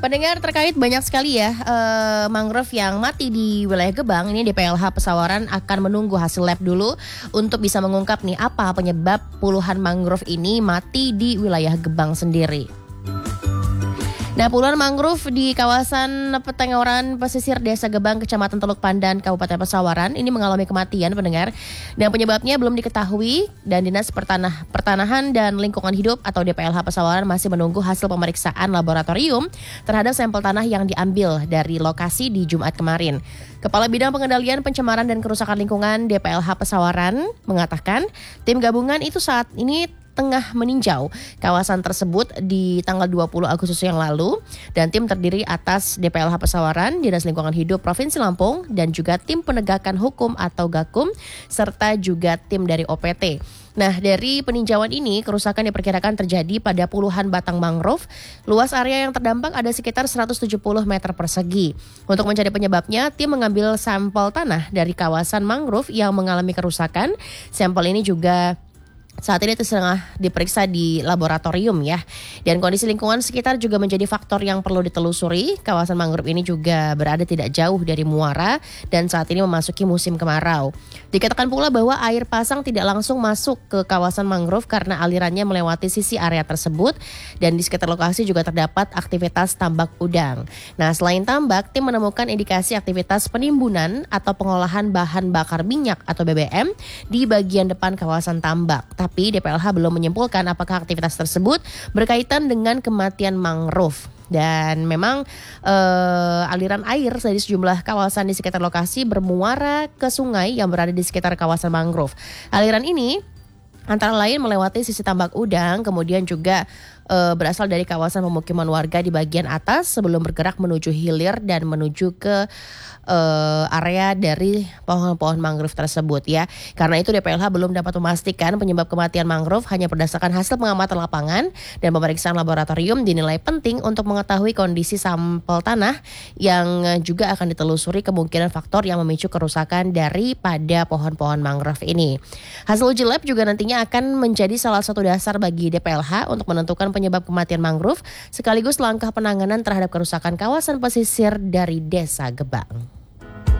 Pendengar, terkait banyak sekali ya mangrove yang mati di wilayah Gebang. Ini DPLH Pesawaran akan menunggu hasil lab dulu untuk bisa mengungkap nih apa penyebab puluhan mangrove ini mati di wilayah Gebang sendiri. Nah, puluhan mangrove di kawasan Petengoran pesisir Desa Gebang, Kecamatan Teluk Pandan, Kabupaten Pesawaran ini mengalami kematian, pendengar. Dan penyebabnya belum diketahui dan Dinas Pertanahan dan Lingkungan Hidup atau DPLH Pesawaran masih menunggu hasil pemeriksaan laboratorium terhadap sampel tanah yang diambil dari lokasi di Jumat kemarin. Kepala Bidang Pengendalian Pencemaran dan Kerusakan Lingkungan DPLH Pesawaran mengatakan tim gabungan itu saat ini tengah meninjau kawasan tersebut di tanggal 20 Agustus yang lalu, dan tim terdiri atas DPLH Pesawaran, Dinas Lingkungan Hidup Provinsi Lampung, dan juga tim penegakan hukum atau Gakum, serta juga tim dari OPT. Nah, dari peninjauan ini, kerusakan diperkirakan terjadi pada puluhan batang mangrove. Luas area yang terdampak ada sekitar 170 meter persegi. Untuk mencari penyebabnya, tim mengambil sampel tanah dari kawasan mangrove yang mengalami kerusakan. Sampel ini juga saat ini sedang diperiksa di laboratorium ya. Dan kondisi lingkungan sekitar juga menjadi faktor yang perlu ditelusuri. Kawasan mangrove ini juga berada tidak jauh dari muara dan saat ini memasuki musim kemarau. Dikatakan pula bahwa air pasang tidak langsung masuk ke kawasan mangrove karena alirannya melewati sisi area tersebut, dan di sekitar lokasi juga terdapat aktivitas tambak udang. Nah, selain tambak, tim menemukan indikasi aktivitas penimbunan atau pengolahan bahan bakar minyak atau BBM di bagian depan kawasan tambak. Tapi DPLH belum menyimpulkan apakah aktivitas tersebut berkaitan dengan kematian mangrove. Dan memang aliran air dari sejumlah kawasan di sekitar lokasi bermuara ke sungai yang berada di sekitar kawasan mangrove. Aliran ini antara lain melewati sisi tambak udang, kemudian juga berasal dari kawasan pemukiman warga di bagian atas sebelum bergerak menuju hilir dan menuju ke area dari pohon-pohon mangrove tersebut ya. Karena itu DPLH belum dapat memastikan penyebab kematian mangrove, hanya berdasarkan hasil pengamatan lapangan dan pemeriksaan laboratorium dinilai penting untuk mengetahui kondisi sampel tanah yang juga akan ditelusuri kemungkinan faktor yang memicu kerusakan daripada pohon-pohon mangrove ini. Hasil uji lab juga nantinya akan menjadi salah satu dasar bagi DPLH untuk menentukan penyebab kematian mangrove sekaligus langkah penanganan terhadap kerusakan kawasan pesisir dari Desa Gebang.